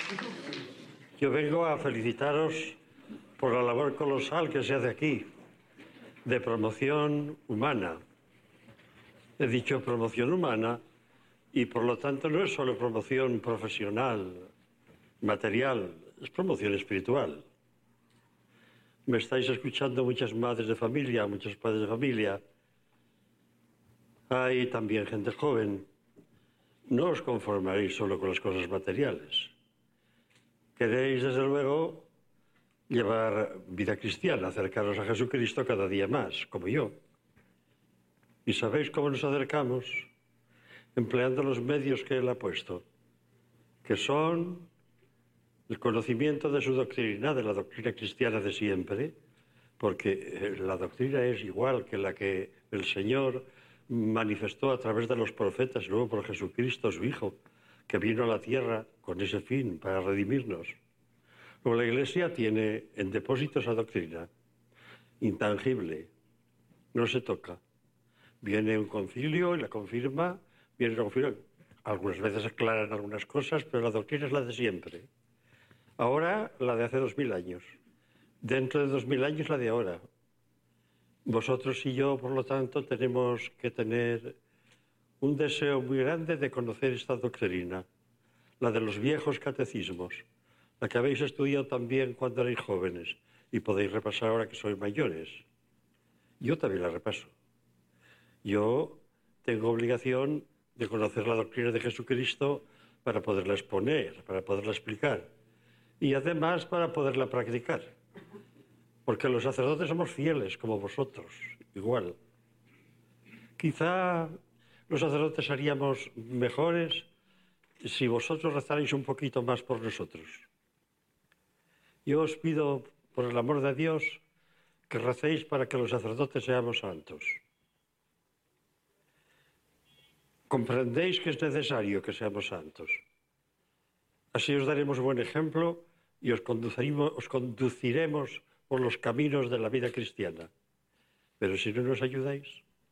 Yo vengo a felicitaros por la labor colosal que se hace aquí, de promoción humana. He dicho promoción humana y por lo tanto no es solo promoción profesional, material, es promoción espiritual. Me estáis escuchando muchas madres de familia, muchos padres de familia. Hay también gente joven. No os conformaréis solo con las cosas materiales. Queréis, desde luego, llevar vida cristiana, acercaros a Jesucristo cada día más, como yo. ¿Y sabéis cómo nos acercamos? Empleando los medios que Él ha puesto, que son el conocimiento de su doctrina, de la doctrina cristiana de siempre, porque la doctrina es igual que la que el Señor manifestó a través de los profetas y luego por Jesucristo, su Hijo, que vino a la tierra con ese fin, para redimirnos. Luego la Iglesia tiene en depósito esa doctrina, intangible, no se toca. Viene un concilio y la confirma, viene la confirma. Algunas veces aclaran algunas cosas, pero la doctrina es la de siempre. Ahora la de hace 2000 años. Dentro de 2000 años la de ahora. Vosotros y yo, por lo tanto, tenemos que tener un deseo muy grande de conocer esta doctrina, la de los viejos catecismos, la que habéis estudiado también cuando erais jóvenes y podéis repasar ahora que sois mayores. Yo también la repaso. Yo tengo obligación de conocer la doctrina de Jesucristo para poderla exponer, para poderla explicar y además para poderla practicar. Porque los sacerdotes somos fieles, como vosotros, igual. Quizá los sacerdotes seríamos mejores si vosotros rezarais un poquito más por nosotros. Yo os pido, por el amor de Dios, que recéis para que los sacerdotes seamos santos. Comprendéis que es necesario que seamos santos. Así os daremos buen ejemplo y os conduciremos por los caminos de la vida cristiana. Pero si no nos ayudáis,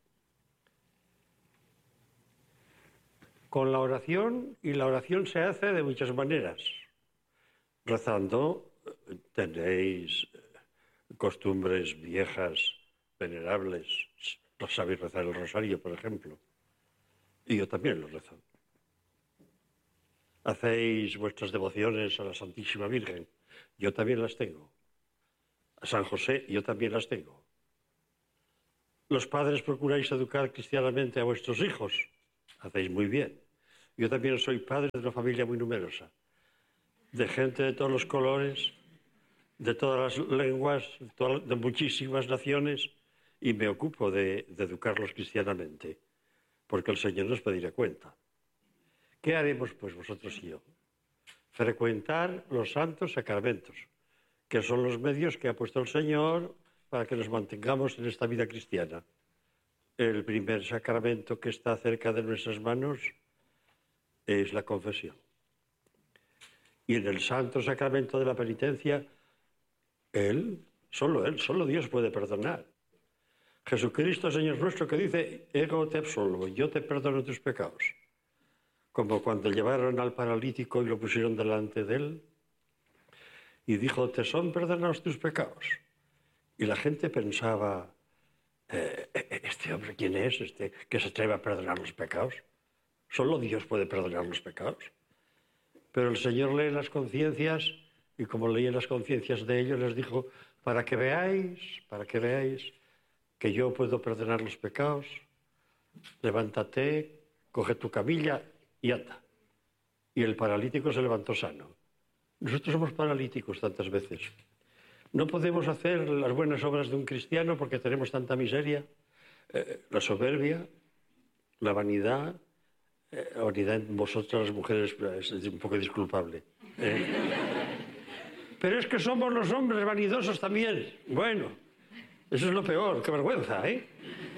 con la oración, y la oración se hace de muchas maneras. Rezando, tenéis costumbres viejas, venerables. Sabéis rezar el rosario, por ejemplo. Y yo también lo rezo. Hacéis vuestras devociones a la Santísima Virgen. Yo también las tengo. A San José, yo también las tengo. Los padres procuráis educar cristianamente a vuestros hijos. Hacéis muy bien. Yo también soy padre de una familia muy numerosa, de gente de todos los colores, de todas las lenguas, de muchísimas naciones, y me ocupo de educarlos cristianamente, porque el Señor nos pedirá cuenta. ¿Qué haremos, pues, vosotros y yo? Frecuentar los santos sacramentos, que son los medios que ha puesto el Señor para que nos mantengamos en esta vida cristiana. El primer sacramento que está cerca de nuestras manos es la confesión. Y en el santo sacramento de la penitencia, solo Dios puede perdonar. Jesucristo, Señor nuestro, que dice, ego te absolvo, yo te perdono tus pecados. Como cuando llevaron al paralítico y lo pusieron delante de él, y dijo, te son perdonados tus pecados. Y la gente pensaba, ¿este hombre quién es? Que se atreve a perdonar los pecados. Solo Dios puede perdonar los pecados. Pero el Señor lee las conciencias, y como leía las conciencias de ellos, les dijo, para que veáis que yo puedo perdonar los pecados, levántate, coge tu camilla y anda. Y el paralítico se levantó sano. Nosotros somos paralíticos tantas veces. No podemos hacer las buenas obras de un cristiano porque tenemos tanta miseria. La soberbia, la vanidad en vosotras las mujeres es un poco disculpable. Pero es que somos los hombres vanidosos también. Bueno, eso es lo peor, qué vergüenza, ¿eh?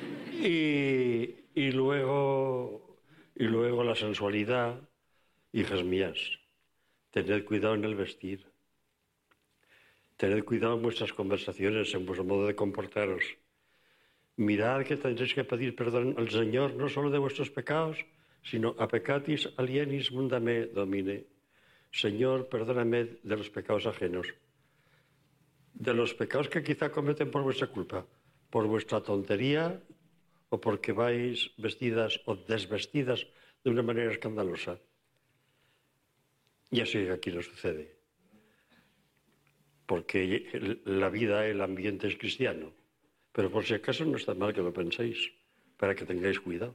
Y luego la sensualidad, hijas mías, tened cuidado en el vestir. Tened cuidado en vuestras conversaciones, en vuestro modo de comportaros. Mirad que tendréis que pedir perdón al Señor no solo de vuestros pecados, sino a peccatis alienis mundame domine. Señor, perdóname de los pecados ajenos, de los pecados que quizá cometen por vuestra culpa, por vuestra tontería o porque vais vestidas o desvestidas de una manera escandalosa. Y así aquí no sucede, porque la vida, el ambiente es cristiano. Pero por si acaso no está mal que lo penséis, para que tengáis cuidado.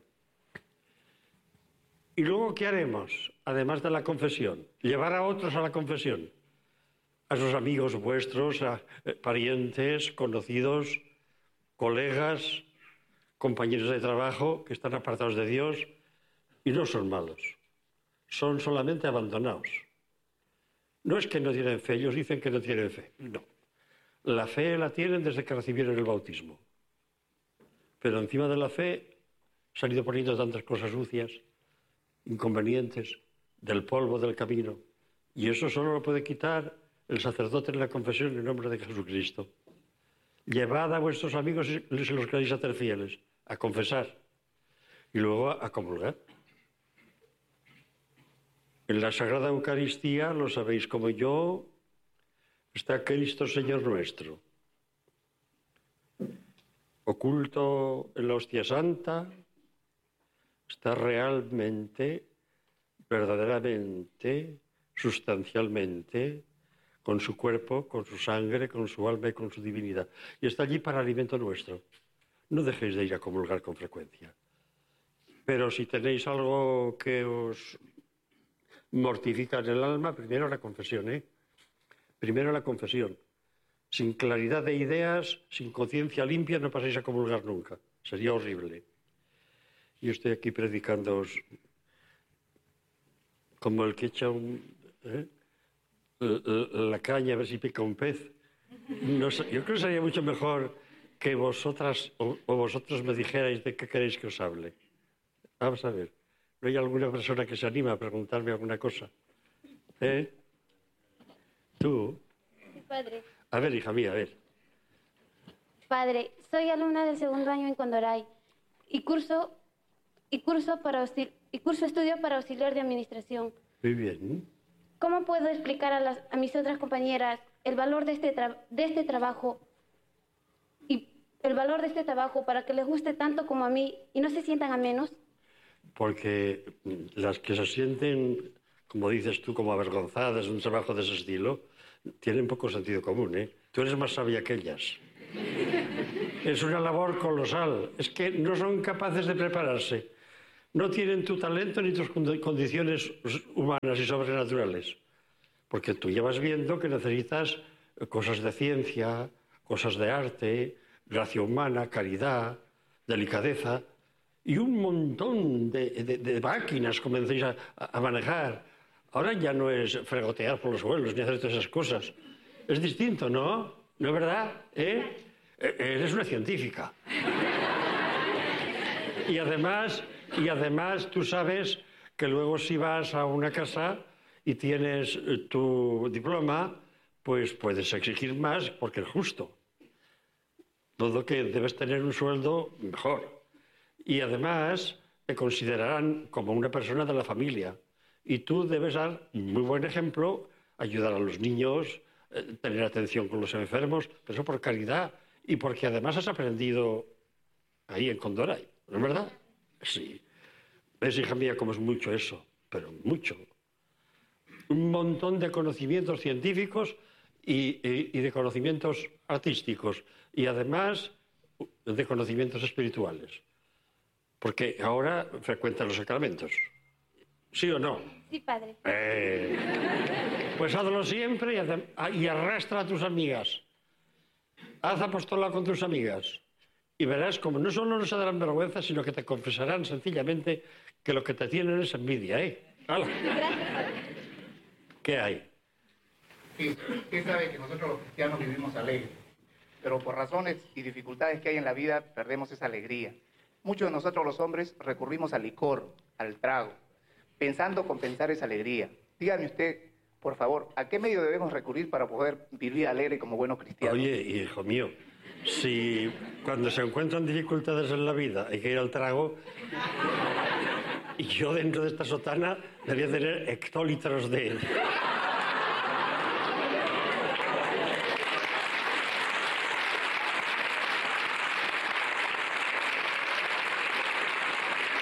¿Y luego qué haremos, además de la confesión? Llevar a otros a la confesión, a sus amigos vuestros, a parientes, conocidos, colegas, compañeros de trabajo que están apartados de Dios y no son malos, son solamente abandonados. No es que no tienen fe, ellos dicen que no tienen fe, no. La fe la tienen desde que recibieron el bautismo. Pero encima de la fe se han ido poniendo tantas cosas sucias, inconvenientes, del polvo del camino. Y eso solo lo puede quitar el sacerdote en la confesión en nombre de Jesucristo. Llevad a vuestros amigos si los queréis hacer fieles, a confesar y luego a comulgar. En la Sagrada Eucaristía, lo sabéis como yo, está Cristo Señor nuestro, oculto en la hostia santa, está realmente, verdaderamente, sustancialmente, con su cuerpo, con su sangre, con su alma y con su divinidad. Y está allí para alimento nuestro. No dejéis de ir a comulgar con frecuencia. Pero si tenéis algo que os mortifica en el alma, primero la confesión, ¿eh? Primero la confesión. Sin claridad de ideas, sin conciencia limpia, no paséis a comulgar nunca. Sería horrible. Yo estoy aquí predicándoos como el que echa la caña a ver si pica un pez. No sé, yo creo que sería mucho mejor que vosotras o vosotros me dijerais de qué queréis que os hable. Vamos a ver. ¿No hay alguna persona que se anima a preguntarme alguna cosa? ¿Eh? ¿Tú? Sí, padre. A ver, hija mía, a ver. Padre, soy alumna del segundo año en Condoray y curso estudio para auxiliar de administración. Muy bien. ¿Cómo puedo explicar a mis otras compañeras el valor de este trabajo y el valor de este trabajo para que les guste tanto como a mí y no se sientan a menos? Porque las que se sienten, como dices tú, como avergonzadas de un trabajo de ese estilo, tienen poco sentido común, ¿eh? Tú eres más sabia que ellas. Es una labor colosal. Es que no son capaces de prepararse. No tienen tu talento ni tus condiciones humanas y sobrenaturales. Porque tú ya vas viendo que necesitas cosas de ciencia, cosas de arte, gracia humana, caridad, delicadeza y un montón de máquinas comencéis a manejar. Ahora ya no es fregotear por los suelos ni hacer todas esas cosas. Es distinto, ¿no? ¿No es verdad? Eres una científica. Y además tú sabes que luego si vas a una casa y tienes tu diploma, pues puedes exigir más porque es justo. Todo que debes tener un sueldo mejor. Y además te considerarán como una persona de la familia. Y tú debes dar un muy buen ejemplo, ayudar a los niños, tener atención con los enfermos, pero eso por caridad y porque además has aprendido ahí en Condoray, ¿no es verdad? Sí. ¿Ves, hija mía, cómo es mucho eso? Pero mucho. Un montón de conocimientos científicos y de conocimientos artísticos y además de conocimientos espirituales. Porque ahora frecuentan los sacramentos. ¿Sí o no? Sí, padre. Pues hazlo siempre y arrastra a tus amigas. Haz apostolado con tus amigas. Y verás como no solo no se darán vergüenza, sino que te confesarán sencillamente que lo que te tienen es envidia, ¿eh? ¡Hala! ¿Qué hay? Sí, usted sabe que nosotros los cristianos vivimos alegres, pero por razones y dificultades que hay en la vida perdemos esa alegría. Muchos de nosotros los hombres recurrimos al licor, al trago, pensando compensar esa alegría. Dígame usted, por favor, ¿a qué medio debemos recurrir para poder vivir alegre como buenos cristianos? Oye, hijo mío, si cuando se encuentran dificultades en la vida hay que ir al trago, y yo dentro de esta sotana debía tener hectolitros de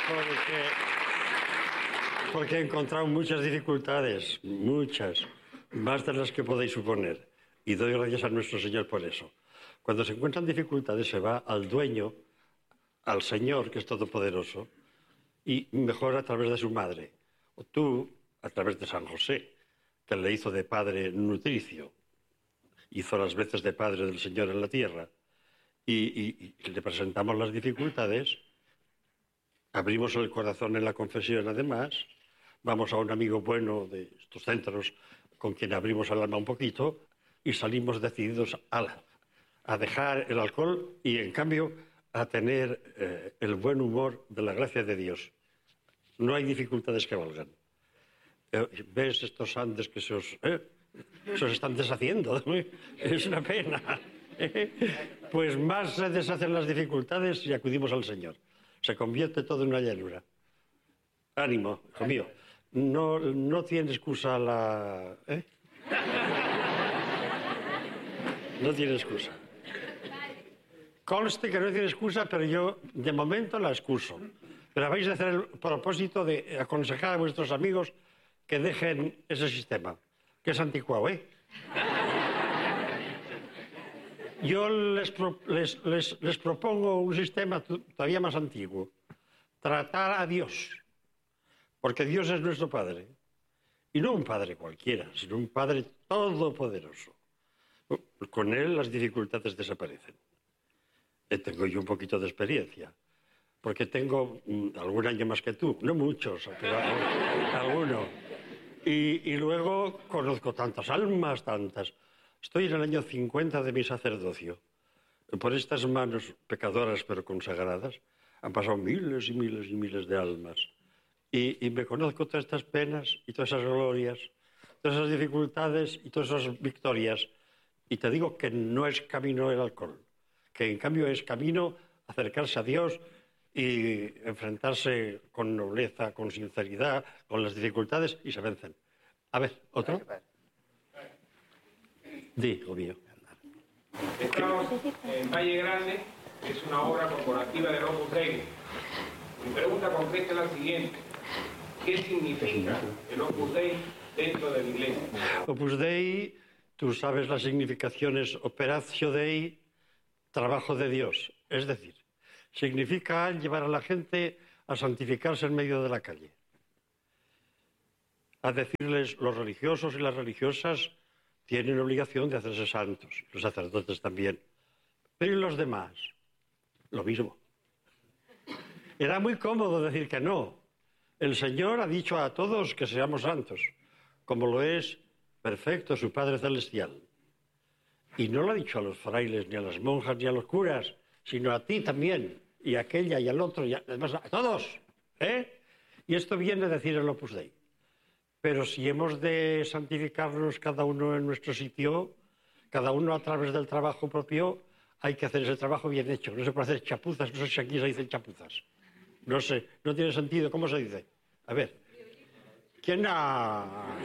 porque he encontrado muchas dificultades, muchas, más de las que podéis suponer. Y doy gracias a nuestro Señor por eso. Cuando se encuentran dificultades se va al dueño, al Señor, que es todopoderoso, y mejor a través de su madre. O tú, a través de San José, que le hizo de padre nutricio, hizo las veces de padre del Señor en la tierra, y le presentamos las dificultades, abrimos el corazón en la confesión además, vamos a un amigo bueno de estos centros con quien abrimos el alma un poquito y salimos decididos a dejar el alcohol y en cambio a tener el buen humor de la gracia de Dios. No hay dificultades que valgan. ¿Ves estos Andes que se os están deshaciendo? Es una pena. Pues más se deshacen las dificultades y acudimos al Señor. Se convierte todo en una llanura. Ánimo, hijo mío. No tiene excusa la... No tiene excusa. Conste que no tiene excusa, pero yo de momento la excuso. Pero vais a hacer el propósito de aconsejar a vuestros amigos que dejen ese sistema, que es anticuado, ¿eh? Yo les propongo un sistema todavía más antiguo. Tratar a Dios, porque Dios es nuestro Padre. Y no un Padre cualquiera, sino un Padre todopoderoso. Con Él las dificultades desaparecen. Tengo yo un poquito de experiencia, porque tengo algún año más que tú, no muchos, pero alguno. Y luego conozco tantas almas, tantas. Estoy en el año 50 de mi sacerdocio. Por estas manos pecadoras pero consagradas han pasado miles y miles y miles de almas. Y me conozco todas estas penas y todas esas glorias, todas esas dificultades y todas esas victorias. Y te digo que no es camino el alcohol, que en cambio es camino acercarse a Dios y enfrentarse con nobleza, con sinceridad, con las dificultades y se vencen. A ver, ¿otro? Digo mío. Estamos en Valle Grande, que es una obra corporativa del Opus Dei. Mi pregunta concreta es la siguiente. ¿Qué significa el Opus Dei dentro de la Iglesia? Opus Dei, tú sabes las significaciones Operatio Dei, trabajo de Dios. Es decir, significa llevar a la gente a santificarse en medio de la calle. A decirles, los religiosos y las religiosas tienen obligación de hacerse santos, los sacerdotes también. Pero ¿y los demás? Lo mismo. Era muy cómodo decir que no. El Señor ha dicho a todos que seamos santos, como lo es perfecto su Padre Celestial. Y no lo ha dicho a los frailes, ni a las monjas, ni a los curas, sino a ti también, y a aquella, y al otro, y además a todos. Y esto viene a decir el Opus Dei. Pero si hemos de santificarnos cada uno en nuestro sitio, cada uno a través del trabajo propio, hay que hacer ese trabajo bien hecho. No se puede hacer chapuzas, no sé si aquí se dicen chapuzas. No sé, no tiene sentido. ¿Cómo se dice? A ver. ¿Quién ha...?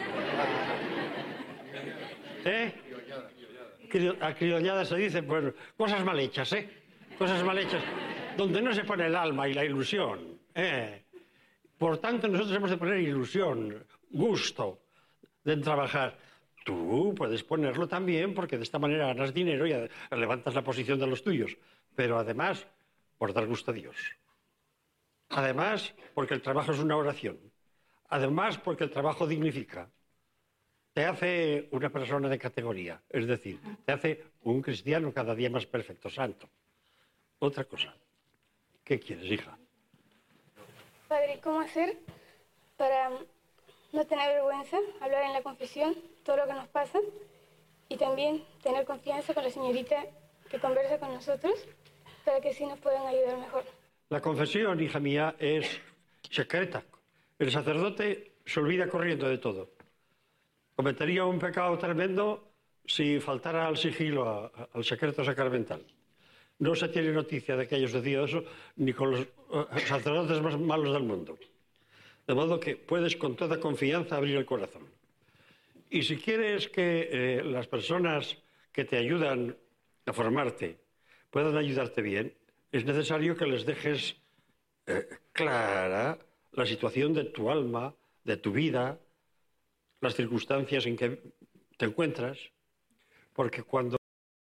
Acriollada se dice, bueno, cosas mal hechas, cosas mal hechas, donde no se pone el alma y la ilusión. Por tanto, nosotros hemos de poner ilusión, gusto de trabajar. Tú puedes ponerlo también porque de esta manera ganas dinero y levantas la posición de los tuyos, pero además por dar gusto a Dios. Además, porque el trabajo es una oración. Además, porque el trabajo dignifica. Te hace una persona de categoría, es decir, te hace un cristiano cada día más perfecto, santo. Otra cosa. ¿Qué quieres, hija? Padre, ¿cómo hacer para no tener vergüenza, hablar en la confesión todo lo que nos pasa y también tener confianza con la señorita que conversa con nosotros para que sí nos puedan ayudar mejor? La confesión, hija mía, es secreta. El sacerdote se olvida corriendo de todo. Cometería un pecado tremendo si faltara al sigilo, al secreto sacramental. No se tiene noticia de que haya sucedido eso ni con los sacerdotes más malos del mundo. De modo que puedes con toda confianza abrir el corazón. Y si quieres que las personas que te ayudan a formarte puedan ayudarte bien, es necesario que les dejes clara la situación de tu alma, de tu vida, las circunstancias en que te encuentras, porque cuando